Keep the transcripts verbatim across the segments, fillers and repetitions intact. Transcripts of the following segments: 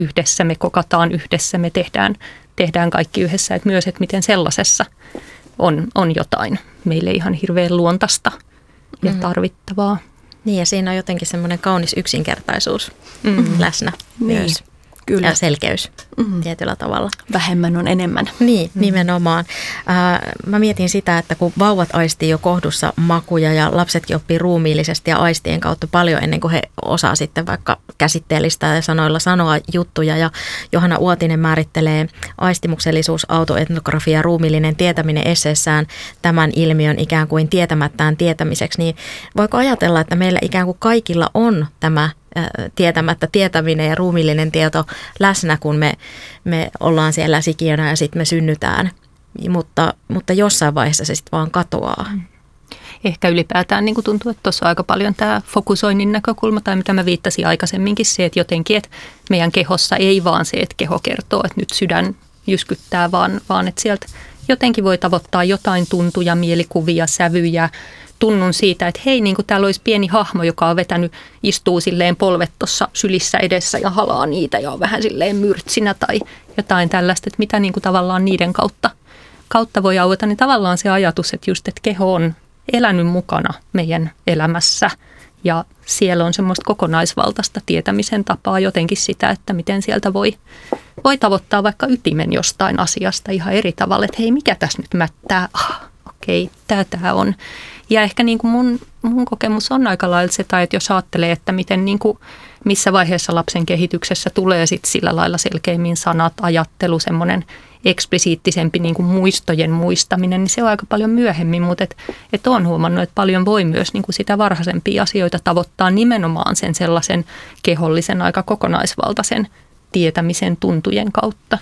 yhdessä, me kokataan yhdessä, me tehdään, tehdään kaikki yhdessä. Että myös, että miten sellaisessa on, on jotain meille ihan hirveän luontaista ja tarvittavaa. Niin, ja siinä on jotenkin semmoinen kaunis yksinkertaisuus mm. läsnä niin. myös. Kyllä. Ja selkeys mm. tietyllä tavalla. Vähemmän on enemmän. Niin, mm. nimenomaan. Äh, mä mietin sitä, että kun vauvat aistii jo kohdussa makuja ja lapsetkin oppii ruumiillisesti ja aistien kautta paljon ennen kuin he osaa sitten vaikka käsitteellistä ja sanoilla sanoa juttuja. Ja Johanna Uotinen määrittelee aistimuksellisuus, autoetnografia ja ruumiillinen tietäminen esseessään tämän ilmiön ikään kuin tietämättään tietämiseksi. Niin voiko ajatella, että meillä ikään kuin kaikilla on tämä tietämättä tietäminen ja ruumiillinen tieto läsnä, kun me, me ollaan siellä sikiönä ja sitten me synnytään, mutta, mutta jossain vaiheessa se sitten vaan katoaa. Ehkä ylipäätään niin kuin tuntuu, että tuossa on aika paljon tämä fokusoinnin näkökulma, tai mitä mä viittasin aikaisemminkin, se, että jotenkin, että meidän kehossa ei vaan se, että keho kertoo, että nyt sydän jyskyttää, vaan, vaan että sieltä jotenkin voi tavoittaa jotain tuntuja, mielikuvia, sävyjä, tunnun siitä, että hei, niin kuin täällä olisi pieni hahmo, joka on vetänyt, istuu silleen polvet tuossa sylissä edessä ja halaa niitä ja on vähän silleen myrtsinä tai jotain tällaista, että mitä niin kuin tavallaan niiden kautta, kautta voi aueta, niin tavallaan se ajatus, että just, että keho on elänyt mukana meidän elämässä ja siellä on semmoista kokonaisvaltaista tietämisen tapaa jotenkin sitä, että miten sieltä voi, voi tavoittaa vaikka ytimen jostain asiasta ihan eri tavalla, että hei, mikä tässä nyt mättää, ah, okei, tämä tämä on. Ja ehkä niin kuin mun, mun kokemus on aika lailla se, tai että jos ajattelee, että miten niin kuin, missä vaiheessa lapsen kehityksessä tulee sit sillä lailla selkeimmin sanat, ajattelu, semmoinen eksplisiittisempi niin kuin muistojen muistaminen, niin se on aika paljon myöhemmin, mutta et, et olen huomannut, että paljon voi myös niin kuin sitä varhaisempia asioita tavoittaa nimenomaan sen sellaisen kehollisen, aika kokonaisvaltaisen tietämisen tuntujen kautta.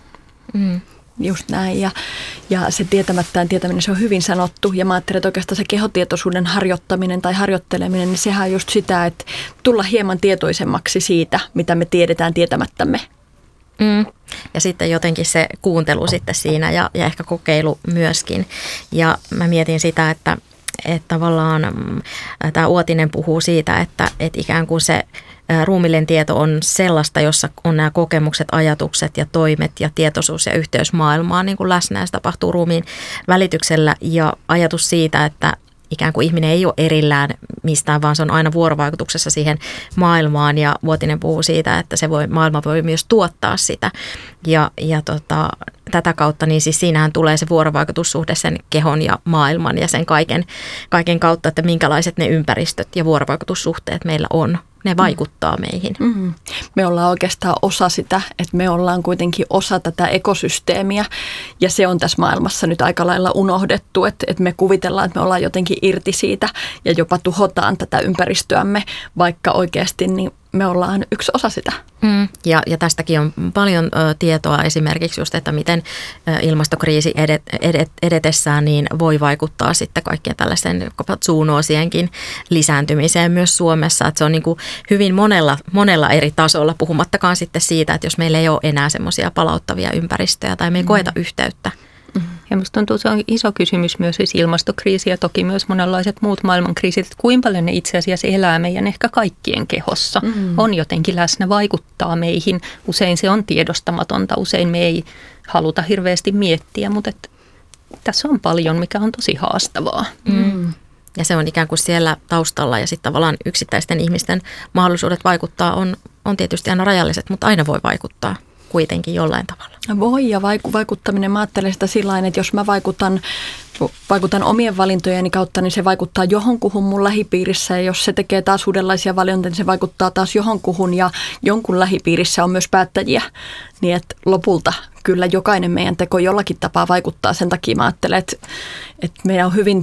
Mm. Just näin. Ja, ja se tietämättään tietäminen, se on hyvin sanottu. Ja mä ajattelen, että oikeastaan se kehotietoisuuden harjoittaminen tai harjoitteleminen, niin sehän on just sitä, että tulla hieman tietoisemmaksi siitä, mitä me tiedetään tietämättämme. Mm. Ja sitten jotenkin se kuuntelu sitten siinä ja, ja ehkä kokeilu myöskin. Ja mä mietin sitä, että, että tavallaan tämä Uotinen puhuu siitä, että, että ikään kuin se ruumiillinen tieto on sellaista, jossa on nämä kokemukset, ajatukset ja toimet ja tietoisuus ja yhteys maailmaan niin kuin läsnä. Ja se tapahtuu ruumiin välityksellä ja ajatus siitä, että ikään kuin ihminen ei ole erillään mistään, vaan se on aina vuorovaikutuksessa siihen maailmaan. Ja Uotinen puhuu siitä, että se voi, maailma voi myös tuottaa sitä. Ja, ja tota, tätä kautta, niin siis siinähän tulee se vuorovaikutussuhde sen kehon ja maailman ja sen kaiken, kaiken kautta, että minkälaiset ne ympäristöt ja vuorovaikutussuhteet meillä on. Ne vaikuttaa meihin. Mm-hmm. Me ollaan oikeastaan osa sitä, että me ollaan kuitenkin osa tätä ekosysteemiä ja se on tässä maailmassa nyt aika lailla unohdettu, että, että me kuvitellaan, että me ollaan jotenkin irti siitä ja jopa tuhotaan tätä ympäristöämme, vaikka oikeasti niin me ollaan yksi osa sitä. Mm. Ja, ja tästäkin on paljon ö, tietoa esimerkiksi just, että miten ö, ilmastokriisi edet, edet, edetessään niin voi vaikuttaa sitten kaikkien tällaisten zoonoosienkin lisääntymiseen myös Suomessa. Että se on niin kuin hyvin monella, monella eri tasolla, puhumattakaan sitten siitä, että jos meillä ei ole enää semmoisia palauttavia ympäristöjä tai me ei mm. koeta yhteyttä. Ja minusta tuntuu, se on iso kysymys myös siis ilmastokriisi ja toki myös monenlaiset muut maailmankriisit, että kuinka paljon ne itse asiassa elää meidän ehkä kaikkien kehossa, mm. on jotenkin läsnä, vaikuttaa meihin. Usein se on tiedostamatonta, usein me ei haluta hirveästi miettiä, mutta että tässä on paljon, mikä on tosi haastavaa. Mm. Ja se on ikään kuin siellä taustalla ja sitten tavallaan yksittäisten ihmisten mahdollisuudet vaikuttaa on, on tietysti aina rajalliset, mutta aina voi vaikuttaa kuitenkin jollain tavalla. Voi ja vaikuttaminen, mä ajattelen sitä sillain, että jos mä vaikutan, vaikutan omien valintojeni kautta, niin se vaikuttaa johonkuhun mun lähipiirissä ja jos se tekee taas uudenlaisia valintoja, niin se vaikuttaa taas johonkuhun ja jonkun lähipiirissä on myös päättäjiä. Niin että lopulta kyllä jokainen meidän teko jollakin tapaa vaikuttaa. Sen takia mä ajattelen, että, että meidän on hyvin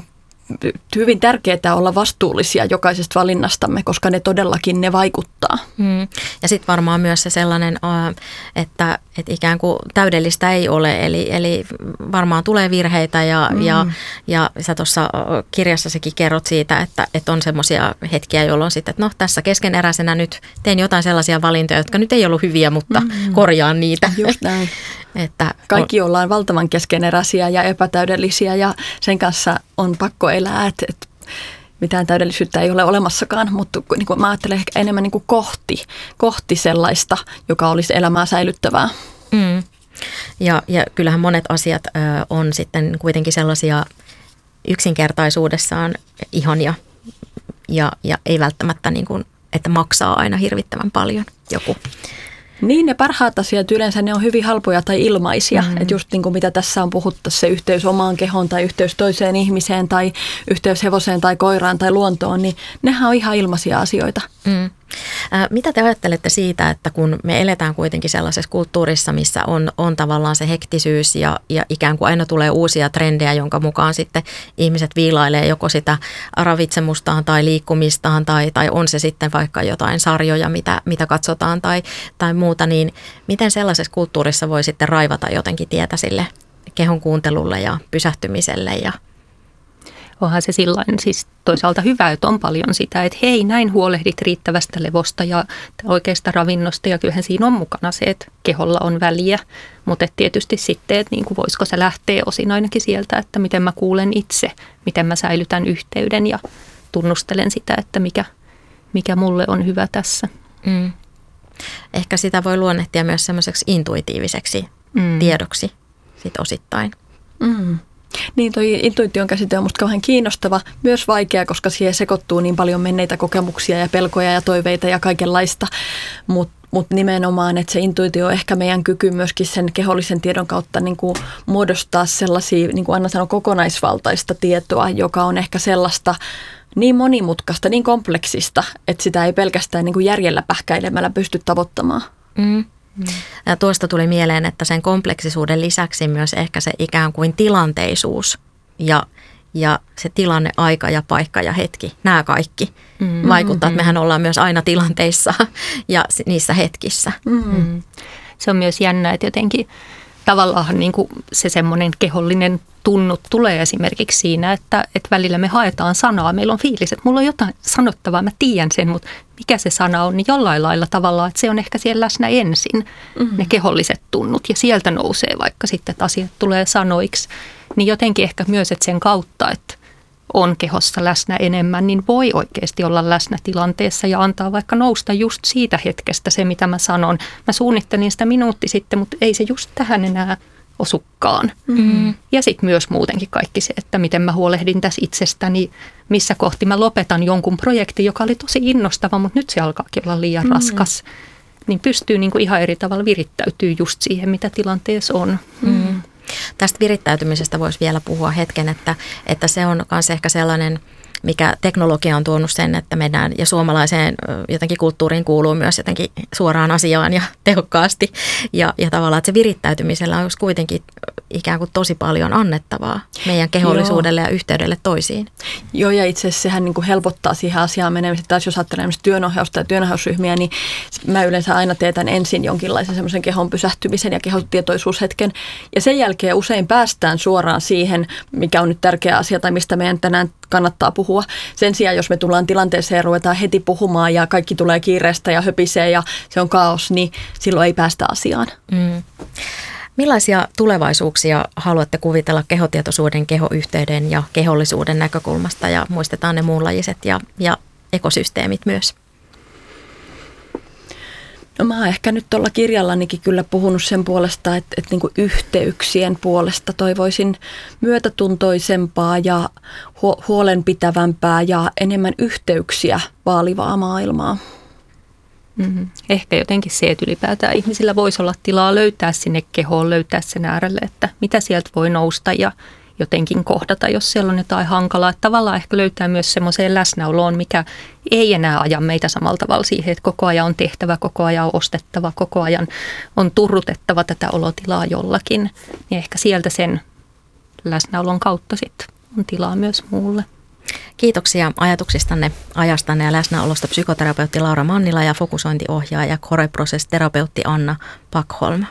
hyvin tärkeää olla vastuullisia jokaisesta valinnastamme, koska ne todellakin ne vaikuttaa. Mm. Ja sitten varmaan myös se sellainen, että, että ikään kuin täydellistä ei ole, eli, eli varmaan tulee virheitä ja, mm. ja, ja sä tuossa kirjassasikin kerrot siitä, että, että on semmoisia hetkiä, jolloin sitten, että no tässä keskeneräisenä nyt teen jotain sellaisia valintoja, jotka nyt ei ollut hyviä, mutta mm. korjaan niitä. Just näin. Että kaikki ollaan valtavan keskeneräisiä ja epätäydellisiä ja sen kanssa on pakko elää, että, että mitään täydellisyyttä ei ole olemassakaan, mutta niin kuin mä ajattelen ehkä enemmän niin kuin kohti, kohti sellaista, joka olisi elämää säilyttävää. Mm. Ja, ja kyllähän monet asiat ö, on sitten kuitenkin sellaisia yksinkertaisuudessaan ihania ja, ja ei välttämättä niin kuin, että maksaa aina hirvittävän paljon joku. Niin, ne parhaat asiat yleensä ne on hyvin halpoja tai ilmaisia. Mm-hmm. Että just niin kuin mitä tässä on puhuttu, se yhteys omaan kehoon tai yhteys toiseen ihmiseen tai yhteys hevoseen tai koiraan tai luontoon, niin nehän on ihan ilmaisia asioita. Mm. Äh, mitä te ajattelette siitä, että kun me eletään kuitenkin sellaisessa kulttuurissa, missä on, on tavallaan se hektisyys ja, ja ikään kuin aina tulee uusia trendejä, jonka mukaan sitten ihmiset viilailee joko sitä ravitsemustaan tai liikkumistaan tai, tai on se sitten vaikka jotain sarjoja, mitä, mitä katsotaan tai, tai muuta, niin miten sellaisessa kulttuurissa voi sitten raivata jotenkin tietä sille kehon kuuntelulle ja pysähtymiselle ja onhan se sillain siis toisaalta hyvä, että on paljon sitä, että hei, näin huolehdit riittävästä levosta ja oikeasta ravinnosta ja kyllähän siinä on mukana se, että keholla on väliä, mutta tietysti sitten, että niin kuin voisiko se lähteä osin ainakin sieltä, että miten mä kuulen itse, miten mä säilytän yhteyden ja tunnustelen sitä, että mikä, mikä mulle on hyvä tässä. Mm. Ehkä sitä voi luonnehtia myös semmoiseksi intuitiiviseksi mm. tiedoksi sit osittain. Mm. Niin, toi intuition käsite on musta kauhean kiinnostava, myös vaikea, koska siihen sekoittuu niin paljon menneitä kokemuksia ja pelkoja ja toiveita ja kaikenlaista, mutta mut nimenomaan, että se intuitio on ehkä meidän kyky myöskin sen kehollisen tiedon kautta niin kuin muodostaa sellaisia, niin kuin Anna sanoi, kokonaisvaltaista tietoa, joka on ehkä sellaista niin monimutkaista, niin kompleksista, että sitä ei pelkästään niin kuin järjellä pähkäilemällä pysty tavoittamaan. Mm. Ja tuosta tuli mieleen, että sen kompleksisuuden lisäksi myös ehkä se ikään kuin tilanteisuus ja, ja se tilanne, aika ja paikka ja hetki, nämä kaikki mm-hmm. vaikuttaa, että mehän ollaan myös aina tilanteissa ja niissä hetkissä. Mm-hmm. Se on myös jännä, että jotenkin tavallaan niin kuin se semmoinen kehollinen tunnut tulee esimerkiksi siinä, että, että välillä me haetaan sanaa. Meillä on fiilis, että mulla on jotain sanottavaa, mä tiedän sen, mutta mikä se sana on, niin jollain lailla tavallaan, että se on ehkä siellä läsnä ensin, mm-hmm. ne keholliset tunnut. Ja sieltä nousee vaikka sitten, että asiat tulee sanoiksi. Niin jotenkin ehkä myös, että sen kautta, että on kehossa läsnä enemmän, niin voi oikeasti olla läsnä tilanteessa ja antaa vaikka nousta just siitä hetkestä se, mitä mä sanon. Mä suunnittelin sitä minuutti sitten, mutta ei se just tähän enää osukkaan. Mm-hmm. Ja sitten myös muutenkin kaikki se, että miten mä huolehdin tässä itsestäni, missä kohti mä lopetan jonkun projektin, joka oli tosi innostava, mutta nyt se alkaakin olla liian mm-hmm. raskas. Niin pystyy niinku ihan eri tavalla virittäytyy just siihen, mitä tilanteessa on. Mm-hmm. Tästä virittäytymisestä voisi vielä puhua hetken, että, että se on myös ehkä sellainen, mikä teknologia on tuonut sen, että mennään ja suomalaiseen jotenkin kulttuuriin kuuluu myös jotenkin suoraan asiaan ja tehokkaasti. Ja, ja tavallaan, että se virittäytymisellä on kuitenkin ikään kuin tosi paljon annettavaa meidän kehollisuudelle Joo. ja yhteydelle toisiin. Joo, ja itse asiassa sehän niin kuin helpottaa siihen asiaan menemistä. Taas jos ajattelee työnohjausta ja työnohjausryhmiä, niin mä yleensä aina teetän ensin jonkinlaisen semmoisen kehon pysähtymisen ja kehotietoisuushetken. Ja sen jälkeen usein päästään suoraan siihen, mikä on nyt tärkeä asia tai mistä meidän tänään kannattaa puhua. Sen sijaan, jos me tullaan tilanteeseen ja ruvetaan heti puhumaan ja kaikki tulee kiireestä ja höpisee ja se on kaos, niin silloin ei päästä asiaan. Mm. Millaisia tulevaisuuksia haluatte kuvitella kehotietoisuuden, kehoyhteyden ja kehollisuuden näkökulmasta ja muistetaan ne muunlajiset ja, ja ekosysteemit myös? No mä oon ehkä nyt tuolla kirjallanikin kyllä puhunut sen puolesta, että, että niin kuin yhteyksien puolesta toivoisin myötätuntoisempaa ja huolenpitävämpää ja enemmän yhteyksiä vaalivaa maailmaa. Mm-hmm. Ehkä jotenkin se, että ylipäätään ihmisillä voisi olla tilaa löytää sinne kehoon, löytää sen äärelle, että mitä sieltä voi nousta ja jotenkin kohdata, jos siellä on jotain hankalaa. Että tavallaan ehkä löytää myös semmoiseen läsnäoloon, mikä ei enää aja meitä samalla tavalla siihen, että koko ajan on tehtävä, koko ajan on ostettava, koko ajan on turrutettava tätä olotilaa jollakin. Niin ehkä sieltä sen läsnäolon kautta sitten on tilaa myös muulle. Kiitoksia ajatuksistanne, ajastanne ja läsnäolosta psykoterapeutti Laura Mannila ja fokusointiohjaaja Coreprocess-terapeutti Anna Pakholm.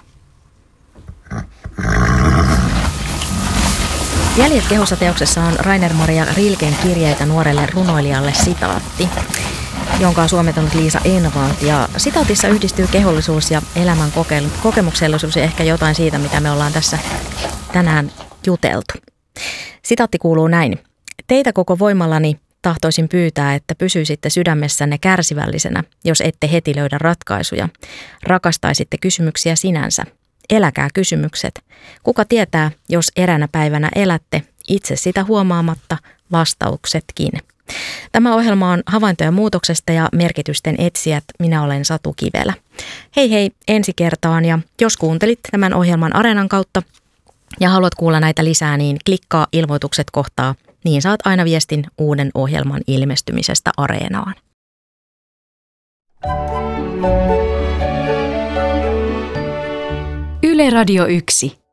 Jäljet kehossa -teoksessa on Rainer Maria Rilken kirjeitä nuorelle runoilijalle sitaatti, jonka on suomentanut Liisa Envant. Ja sitaatissa yhdistyy kehollisuus ja elämän kokemuksellisuus ja ehkä jotain siitä, mitä me ollaan tässä tänään juteltu. Sitaatti kuuluu näin. Teitä koko voimallani tahtoisin pyytää, että pysyisitte sydämessänne kärsivällisenä, jos ette heti löydä ratkaisuja. Rakastaisitte kysymyksiä sinänsä. Eläkää kysymykset. Kuka tietää, jos eräänä päivänä elätte, itse sitä huomaamatta, vastauksetkin. Tämä ohjelma on Havaintoja muutoksesta ja merkitysten etsijät. Minä olen Satu Kivelä. Hei hei ensi kertaan, ja jos kuuntelit tämän ohjelman Areenan kautta ja haluat kuulla näitä lisää, niin klikkaa ilmoitukset kohtaa, niin saat aina viestin uuden ohjelman ilmestymisestä Areenaan. Yle Radio yksi.